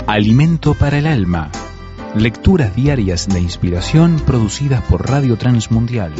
Alimento para el alma. Lecturas diarias de inspiración producidas por Radio Transmundial.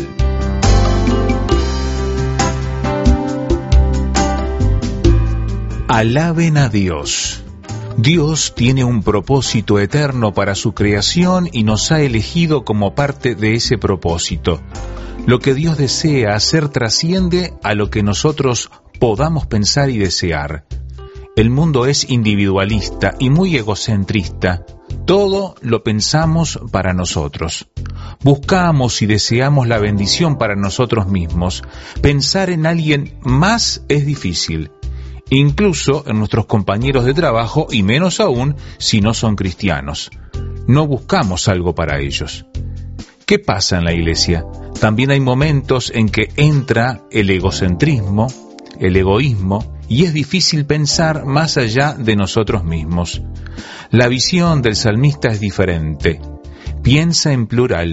Alaben a Dios. Dios tiene un propósito eterno para su creación y nos ha elegido como parte de ese propósito. Lo que Dios desea hacer trasciende a lo que nosotros podamos pensar y desear. El mundo es individualista y muy egocentrista. Todo lo pensamos para nosotros. Buscamos y deseamos la bendición para nosotros mismos. Pensar en alguien más es difícil, incluso en nuestros compañeros de trabajo y menos aún si no son cristianos. No buscamos algo para ellos. ¿Qué pasa en la iglesia? También hay momentos en que entra el egocentrismo, el egoísmo, y es difícil pensar más allá de nosotros mismos. La visión del salmista es diferente. Piensa en plural.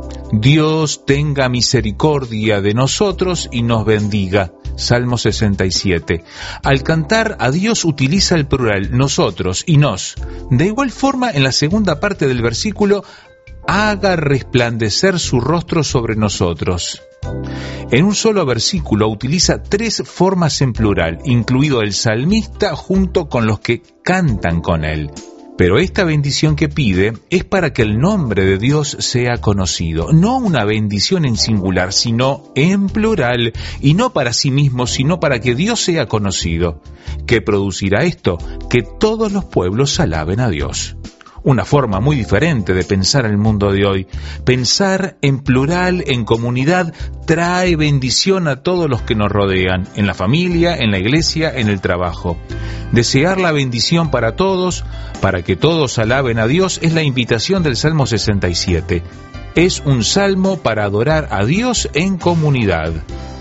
Dios tenga misericordia de nosotros y nos bendiga. Salmo 67. Al cantar a Dios utiliza el plural, nosotros y nos. De igual forma, en la segunda parte del versículo, haga resplandecer su rostro sobre nosotros. En un solo versículo utiliza 3 formas en plural, incluido el salmista junto con los que cantan con él. Pero esta bendición que pide es para que el nombre de Dios sea conocido. No una bendición en singular, sino en plural. Y no para sí mismo, sino para que Dios sea conocido. ¿Qué producirá esto? Que todos los pueblos alaben a Dios. Una forma muy diferente de pensar el mundo de hoy. Pensar en plural, en comunidad, trae bendición a todos los que nos rodean, en la familia, en la iglesia, en el trabajo. Desear la bendición para todos, para que todos alaben a Dios, es la invitación del Salmo 67. Es un salmo para adorar a Dios en comunidad.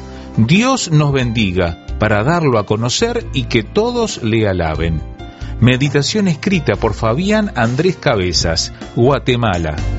Dios nos bendiga para darlo a conocer y que todos le alaben. Meditación escrita por Fabián Andrés Cabezas, Guatemala.